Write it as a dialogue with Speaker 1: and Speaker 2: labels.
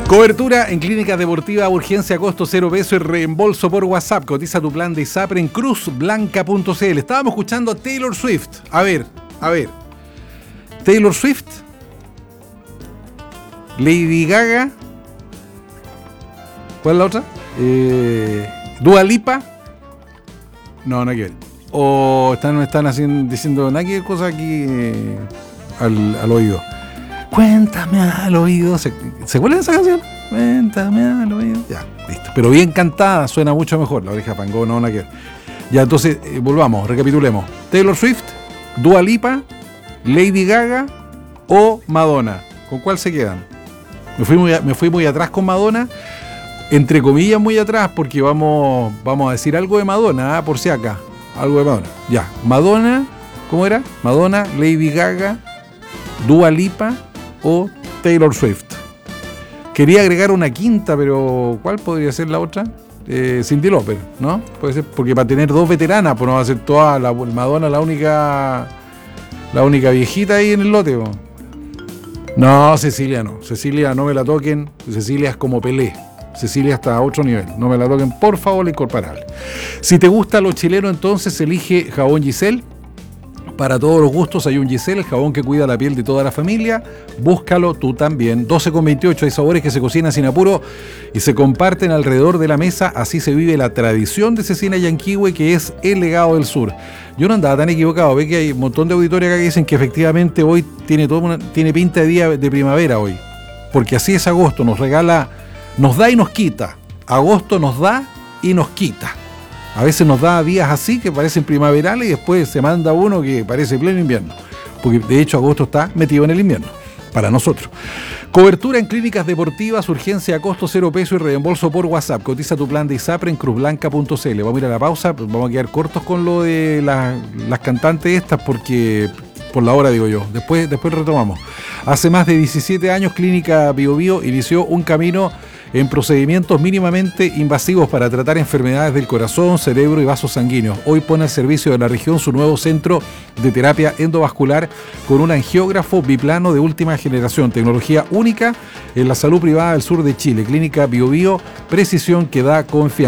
Speaker 1: Cobertura en clínicas deportivas, urgencia, costo 0 pesos y reembolso por WhatsApp. Cotiza tu plan de ISAPRE en cruzblanca.cl. Estábamos escuchando a Taylor Swift. A ver. Taylor Swift, Lady Gaga, ¿cuál es la otra? Dua Lipa. No, nada que ver. O están haciendo, diciendo nada que ver, cosas aquí al oído. Cuéntame al oído. ¿Se acuerdan de esa canción? Cuéntame al oído. Ya, listo. Pero bien cantada, suena mucho mejor. La Oreja Van Gogh, no, nada que ver. Ya, entonces, volvamos, recapitulemos. Taylor Swift, Dua Lipa, Lady Gaga o Madonna. ¿Con cuál se quedan? Me fui muy atrás con Madonna. Entre comillas, muy atrás, porque vamos a decir algo de Madonna, por si acá. Algo de Madonna. Ya, Madonna, ¿cómo era? Madonna, Lady Gaga, Dua Lipa o Taylor Swift. Quería agregar una quinta, pero ¿cuál podría ser la otra? Cyndi Lauper, ¿no? Puede ser, porque para tener dos veteranas, pues no va a ser toda la Madonna la única viejita ahí en el lote, ¿no? No, Cecilia no. Cecilia no me la toquen. Cecilia es como Pelé. Cecilia está a otro nivel. No me la toquen, por favor, la incomparable. Si te gusta lo chileno, entonces elige jabón Giselle. Para todos los gustos hay un Giselle, el jabón que cuida la piel de toda la familia. Búscalo tú también. 12,28. Hay sabores que se cocinan sin apuro y se comparten alrededor de la mesa. Así se vive la tradición de Cecina Yanquihue, que es el legado del sur. Yo no andaba tan equivocado. Ve que hay un montón de auditores acá que dicen que efectivamente hoy tiene pinta de día de primavera hoy. Porque así es agosto. Nos regala, nos da y nos quita. Agosto nos da y nos quita. A veces nos da días así que parecen primaverales y después se manda uno que parece pleno invierno. Porque de hecho agosto está metido en el invierno, para nosotros. Cobertura en clínicas deportivas, urgencia a costo 0 pesos y reembolso por WhatsApp. Cotiza tu plan de ISAPRE en cruzblanca.cl. Vamos a ir a la pausa, vamos a quedar cortos con lo de las cantantes estas porque... por la hora digo yo, después retomamos. Hace más de 17 años Clínica Bio Bio inició un camino en procedimientos mínimamente invasivos para tratar enfermedades del corazón, cerebro y vasos sanguíneos. Hoy pone al servicio de la región su nuevo centro de terapia endovascular con un angiógrafo biplano de última generación, tecnología única en la salud privada del sur de Chile. Clínica Bio Bio, precisión que da confianza.